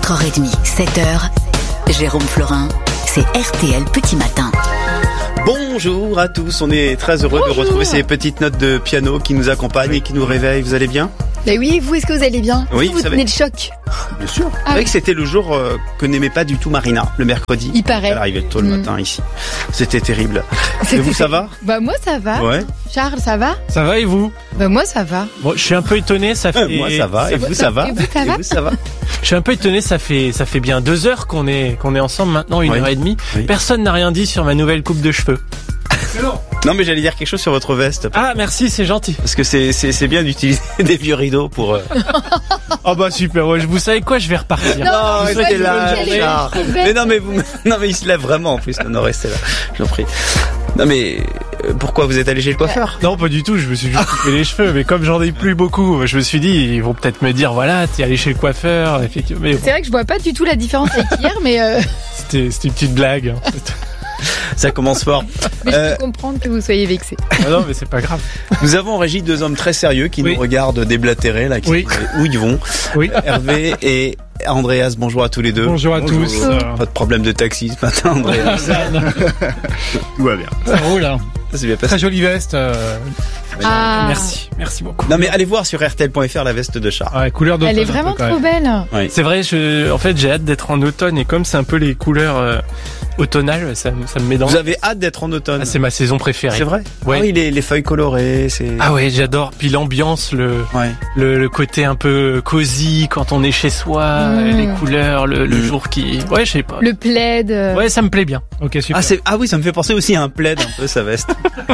4h30, 7h, Jérôme Florin, c'est RTL Petit Matin. Bonjour à tous, on est très heureux de retrouver ces petites notes de piano qui nous accompagnent et qui nous réveillent. Vous allez bien ? Mais oui, vous, est-ce que vous allez bien ? Oui, vous tenez le choc ? Bien sûr. C'est vrai que c'était le jour que n'aimait pas du tout Marina, le mercredi. Il paraît. Elle arrivait tôt le matin ici. C'était terrible. Et vous, ça va ? Bah moi, ça va. Ouais. Charles, ça va ? Ça va et vous ? Bah moi, ça va. Bon, je suis un peu étonné, ça fait... Moi, ça va. Et vous, ça va ? Et vous, ça va ? Et vous, ça va ? Je suis un peu étonné, ça fait bien 2 heures qu'on est ensemble maintenant, 1h30. Oui. Personne n'a rien dit sur ma nouvelle coupe de cheveux. Non, mais j'allais dire quelque chose sur votre veste. Ah, merci, c'est gentil. Parce que c'est bien d'utiliser des vieux rideaux pour... Oh bah super, ouais, vous savez quoi, je vais repartir. Non, mais restez là, c'est Richard. bête. Mais non, mais il se lève vraiment en plus. Non, restez là. Je vous prie. Non, mais pourquoi vous êtes allé chez le coiffeur ? Non, pas du tout, je me suis juste coupé les cheveux, mais comme j'en ai plus beaucoup, je me suis dit, ils vont peut-être me dire, voilà, t'es allé chez le coiffeur, effectivement. Mais bon, C'est vrai que je vois pas du tout la différence avec hier, mais c'était une petite blague. Hein. Ça commence fort. je peux comprendre que vous soyez vexé. Ah non, mais c'est pas grave. Nous avons en régie 2 hommes très sérieux qui Oui. nous regardent déblatérer, là, qui Oui. savent où ils vont. Oui. Hervé et Andreas, bonjour à tous les deux. Bonjour à tous. Pas de problème de taxi ce matin, Andreas. Tout va bien. Ça roule, hein. Ça s'est bien passé. Très jolie veste. Ah, Merci beaucoup. Non, mais allez voir sur RTL.fr la veste de Charles. Ouais, couleur d'automne. elle est vraiment trop belle. Oui. C'est vrai, en fait, j'ai hâte d'être en automne et comme c'est un peu les couleurs automnales, ça me met dans. Vous avez hâte d'être en automne. Ah, c'est ma saison préférée. C'est vrai ? Ouais. Ah oui, les feuilles colorées, c'est... Ah ouais, j'adore. Puis l'ambiance, Ouais. le côté un peu cosy quand on est chez soi, les couleurs, le jour qui... Ouais, je sais pas. Le plaid. Ouais, ça me plaît bien. Ok, super. Ah oui, ça me fait penser aussi à un plaid un peu, sa veste.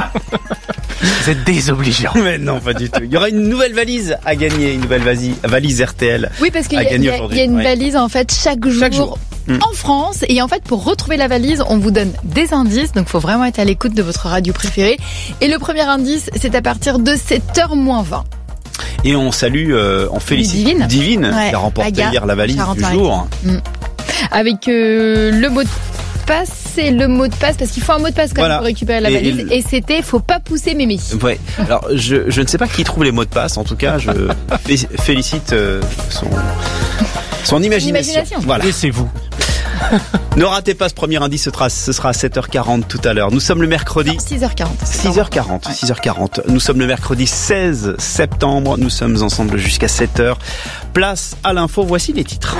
Vous êtes désobligeant. Mais non, pas du tout. Il y aura une nouvelle valise à gagner, une nouvelle valise RTL. Oui, parce qu'il à y a gagner aujourd'hui. une Ouais. valise en fait chaque jour. En France, et en fait pour retrouver la valise on vous donne des indices, donc faut vraiment être à l'écoute de votre radio préférée, et le premier indice c'est à partir de 7h-20. Et on salue, on félicite Divine. Ouais, qui a remporté Aga, hier la valise du Charente-Maritime. jour. Avec le mot de passe, c'est le mot de passe parce qu'il faut un mot de passe quand même pour récupérer la valise, et c'était faut pas pousser mémé. Ouais. Alors je ne sais pas qui trouve les mots de passe, en tout cas je félicite son imagination. Voilà. Et c'est vous. Ne ratez pas ce premier indice, ce sera à 7h40 tout à l'heure. Nous sommes le mercredi... 6h40. 6h40. Nous sommes le mercredi 16 septembre. Nous sommes ensemble jusqu'à 7h. Place à l'info. Voici les titres.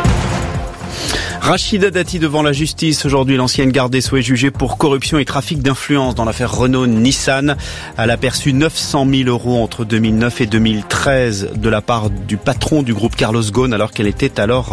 Rachida Dati devant la justice. Aujourd'hui, l'ancienne garde des Sceaux est jugée pour corruption et trafic d'influence dans l'affaire Renault-Nissan. Elle a perçu 900 000 euros entre 2009 et 2013 de la part du patron du groupe Carlos Ghosn alors qu'elle était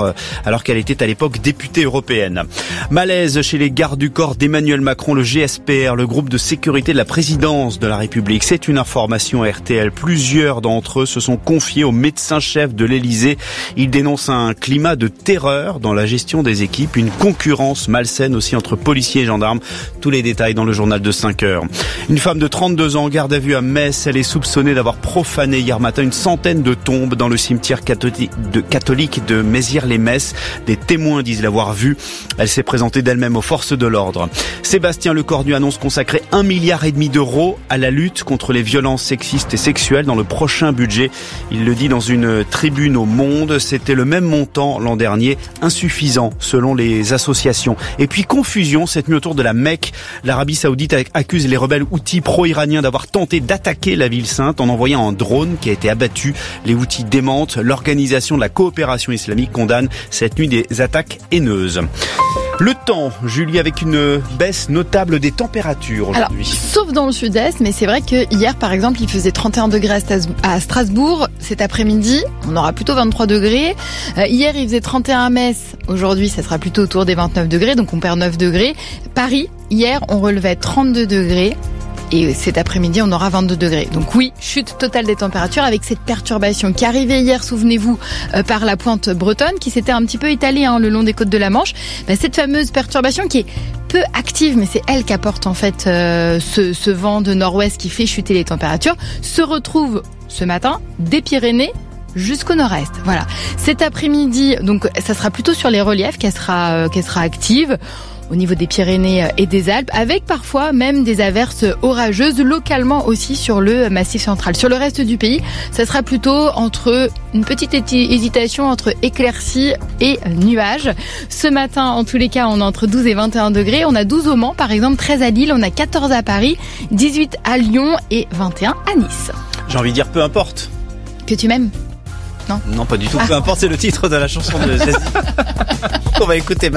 à l'époque députée européenne. Malaise chez les gardes du corps d'Emmanuel Macron, le GSPR, le groupe de sécurité de la présidence de la République. C'est une information RTL. Plusieurs d'entre eux se sont confiés au médecin-chef de l'Élysée. Ils dénoncent un climat de terreur dans la gestion des équipes, une concurrence malsaine aussi entre policiers et gendarmes. Tous les détails dans le journal de 5h. Une femme de 32 ans en garde à vue à Metz. Elle est soupçonnée d'avoir profané hier matin une centaine de tombes dans le cimetière catholique de Mézières-les-Messes. Des témoins disent l'avoir vue. Elle s'est présentée d'elle-même aux forces de l'ordre. Sébastien Lecornu annonce consacrer 1,5 milliard d'euros à la lutte contre les violences sexistes et sexuelles dans le prochain budget. Il le dit dans une tribune au Monde. C'était le même montant l'an dernier, insuffisant selon les associations. Et puis confusion cette nuit autour de la Mecque. L'Arabie Saoudite accuse les rebelles Houthis pro-iraniens d'avoir tenté d'attaquer la ville sainte en envoyant un drone qui a été abattu. Les Houthis démentent. L'Organisation de la coopération islamique condamne cette nuit des attaques haineuses. Le temps, Julie, avec une baisse notable des températures aujourd'hui. Alors, sauf dans le sud-est, mais c'est vrai que hier, par exemple, il faisait 31 degrés à Strasbourg. Cet après-midi, on aura plutôt 23 degrés. Hier, il faisait 31 à Metz. Aujourd'hui, ça sera plutôt autour des 29 degrés, donc on perd 9 degrés. Paris, hier, on relevait 32 degrés. Et cet après-midi, on aura 22 degrés. Donc oui, chute totale des températures avec cette perturbation qui arrivait hier, souvenez-vous, par la pointe bretonne, qui s'était un petit peu étalée le long des côtes de la Manche. Cette fameuse perturbation qui est peu active, mais c'est elle qui apporte en fait ce vent de nord-ouest qui fait chuter les températures, se retrouve ce matin des Pyrénées jusqu'au nord-est. Voilà. Cet après-midi, donc ça sera plutôt sur les reliefs qu'elle sera active. au niveau des Pyrénées et des Alpes, avec parfois même des averses orageuses localement aussi sur le Massif central. Sur le reste du pays, ça sera plutôt entre une petite hésitation entre éclaircies et nuages. Ce matin, en tous les cas, on est entre 12 et 21 degrés. On a 12 au Mans, par exemple, 13 à Lille, on a 14 à Paris, 18 à Lyon et 21 à Nice. J'ai envie de dire peu importe. Que tu m'aimes ? Non, pas du tout. Peu importe, c'est le titre de la chanson de Zazie qu'on va écouter.